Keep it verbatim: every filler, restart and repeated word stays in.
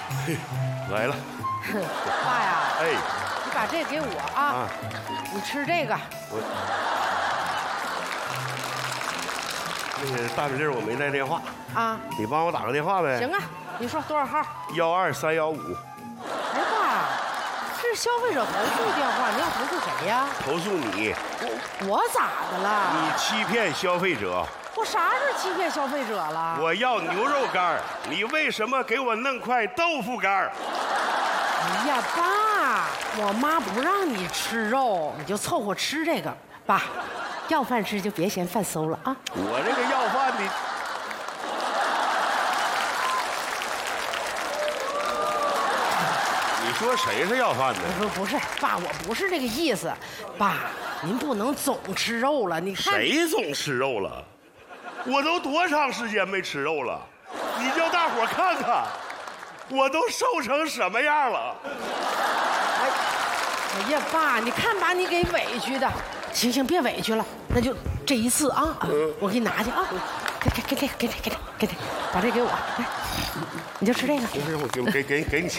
来了。 爸呀， 哎， 你把这给我啊， 啊你吃这个。 我那个大米粒儿我没带电话啊， 你帮我打个电话呗。 行啊，你说多少号？ 幺二三幺五。 哎爸，这是消费者投诉电话，你要投诉谁呀？ 投诉你， 我我咋的了？ 你欺骗消费者。 我啥时候欺骗消费者了？ 我要牛肉干儿，你为什么给我弄块豆腐干儿？ 哎呀，爸，我妈不让你吃肉，你就凑合吃这个。爸，要饭吃就别嫌饭馊了啊！ 我这个要饭的，你说谁是要饭的？ 不不是，爸，我不是这个意思。爸，您不能总吃肉了。你看， 谁总吃肉了？我都多长时间没吃肉了？你叫大伙看看，我都瘦成什么样了？ 哎呀，爸，你看把你给委屈的。行行，别委屈了，那就这一次啊， 嗯、 我给你拿去啊，给给给给给给给给给，把这给我，来，你就吃这个。 不是，我给给给给你钱。